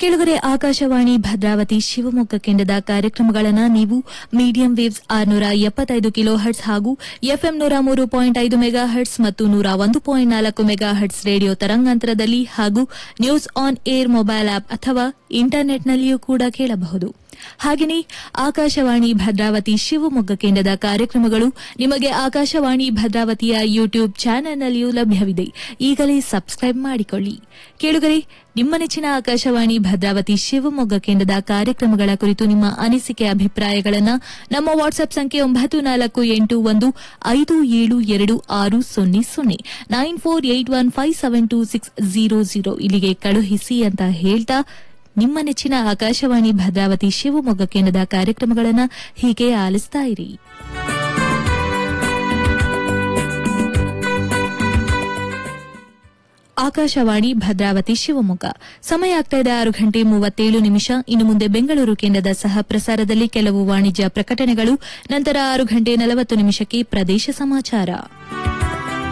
ಕೆಳಗರೆ ಆಕಾಶವಾಣಿ ಭದ್ರಾವತಿ ಶಿವಮೊಗ್ಗ ಕೇಂದ್ರದ ಕಾರ್ಯಕ್ರಮಗಳನ್ನು ನೀವು ಮೀಡಿಯಂ ವೇವ್ಸ್ 675 ಕಿಲೋ ಹರ್ಟ್ಸ್ ಹಾಗೂ ಎಫ್ಎಂ 103.5 ಮೆಗಾ ಹರ್ಟ್ಸ್ ಮತ್ತು 101.4 ಮೆಗಾ ಹರ್ಟ್ಸ್ ರೇಡಿಯೋ ತರಂಗಾಂತರದಲ್ಲಿ ಹಾಗೂ news on air mobile app ಅಥವಾ ಇಂಟರ್ನೆಟ್ನಲ್ಲಿಯೂ ಕೂಡ ಕೇಳಬಹುದು. ಹಾಗೆಯೇ ಆಕಾಶವಾಣಿ ಭದ್ರಾವತಿ ಶಿವಮೊಗ್ಗ ಕೇಂದ್ರದ ಕಾರ್ಯಕ್ರಮಗಳು ನಿಮಗೆ ಆಕಾಶವಾಣಿ ಭದ್ರಾವತಿಯ ಯೂಟ್ಯೂಬ್ ಚಾನೆಲ್ನಲ್ಲಿಯೂ ಲಭ್ಯವಿದೆ. ಈಗಲೇ ಸಬ್ಸ್ಕ್ರೈಬ್ ಮಾಡಿಕೊಳ್ಳಿ. ಕೇಳುಗರೆ, ನಿಮ್ಮ ನೆಚ್ಚಿನ ಆಕಾಶವಾಣಿ ಭದ್ರಾವತಿ ಶಿವಮೊಗ್ಗ ಕೇಂದ್ರದ ಕಾರ್ಯಕ್ರಮಗಳ ಕುರಿತು ನಿಮ್ಮ ಅನಿಸಿಕೆ ಅಭಿಪ್ರಾಯಗಳನ್ನು ನಮ್ಮ ವಾಟ್ಸ್ಆಪ್ ಸಂಖ್ಯೆ 9481572600 9481572600 ಇಲ್ಲಿಗೆ ಕಳುಹಿಸಿ ಅಂತ ಹೇಳ್ತಾ ನಿಮ್ಮ ನೆಚ್ಚಿನ ಆಕಾಶವಾಣಿ ಭದ್ರಾವತಿ ಶಿವಮೊಗ್ಗ ಕೇಂದ್ರದ ಕಾರ್ಯಕ್ರಮಗಳನ್ನು ಹೀಗೆ ಆಲಿಸ್ತಾ ಇರಿ. ಆಕಾಶವಾಣಿ ಭದ್ರಾವತಿ ಶಿವಮೊಗ್ಗ ಸಮಯ ಆಗ್ತಾ ಇದೆ 6:37. ಇನ್ನು ಮುಂದೆ ಬೆಂಗಳೂರು ಕೇಂದ್ರದ ಸಹ ಪ್ರಸಾರದಲ್ಲಿ ಕೆಲವು ವಾಣಿಜ್ಯ ಪ್ರಕಟಣೆಗಳು, ನಂತರ 6:40 ಪ್ರದೇಶ ಸಮಾಚಾರ.